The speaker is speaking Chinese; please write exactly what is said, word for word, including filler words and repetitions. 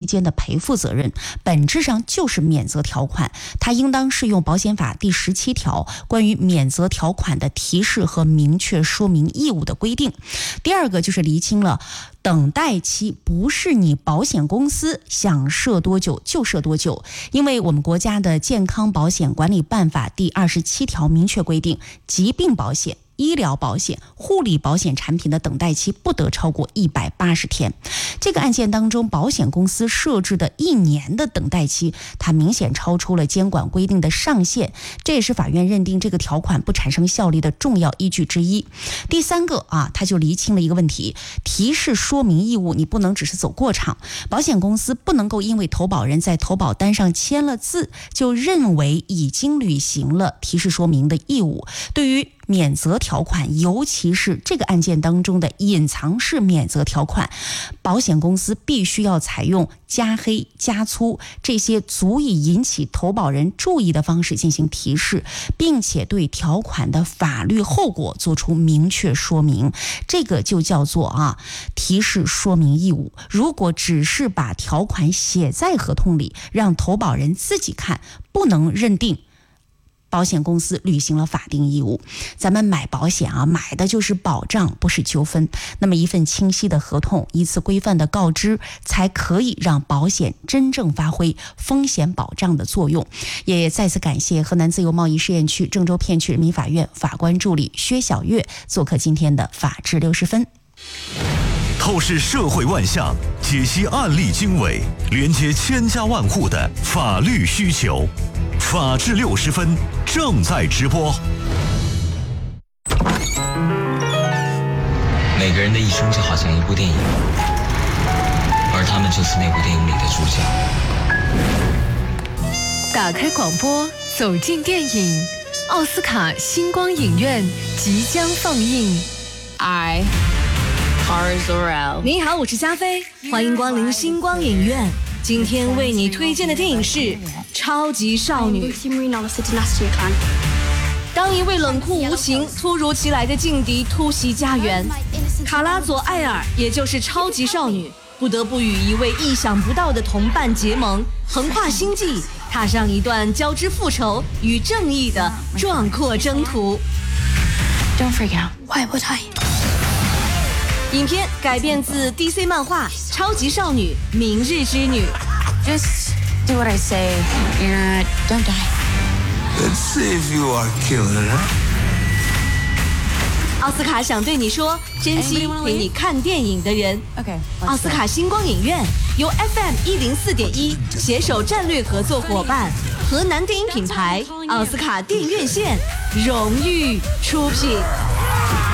间的赔付责任，本质上就是免责条款，它应当适用保险法第十七条关于免责条款的提示和明确说明义务的规定。第二个就是厘清了等待期不是你保险公司想设多久就设多久，因为我们国家的健康保险管理办法第二十七条明确规定，疾病保险、医疗保险、护理保险产品的等待期不得超过一百八十天。这个案件当中，保险公司设置的一年的等待期，它明显超出了监管规定的上限，这也是法院认定这个条款不产生效力的重要依据之一。第三个啊，它就厘清了一个问题，提示说明义务你不能只是走过场，保险公司不能够因为投保人在投保单上签了字，就认为已经履行了提示说明的义务。对于免责条款，尤其是这个案件当中的隐藏式免责条款，保险公司必须要采用加黑加粗这些足以引起投保人注意的方式进行提示，并且对条款的法律后果做出明确说明，这个就叫做啊提示说明义务。如果只是把条款写在合同里，让投保人自己看，不能认定保险公司履行了法定义务。咱们买保险啊，买的就是保障，不是纠纷。那么一份清晰的合同，一次规范的告知，才可以让保险真正发挥风险保障的作用。也再次感谢河南自由贸易试验区郑州片区人民法院法官助理薛晓月做客今天的法治六十分。 透视社会万象，解析案例经纬，连接千家万户的法律需求。法治六十分正在直播。 每个人的一生就好像一部电影，而他们就是那部电影里的主角。 打开广播，走进电影，奥斯卡星光影院即将放映。 I Tara Zorel。 你好，我是加菲，欢迎光临星光影院。今天为你推荐的电影是《超级少女》。当一位冷酷无情、突如其来的劲敌突袭家园，卡拉佐艾尔，也就是超级少女，不得不与一位意想不到的同伴结盟，横跨星际，踏上一段交织复仇与正义的壮阔征途。 Don't freak out. Why would I? 影片改编自 D C 漫画《超级少女：明日之女》。 Just do what I say and don't die. Let's see if you are killing her. 奥斯卡想对你说，珍惜陪你看电影的人。 Okay. 奥斯卡星光影院由 F M 一零四点一携手战略合作伙伴河南电影品牌奥斯卡电影院线荣誉出品。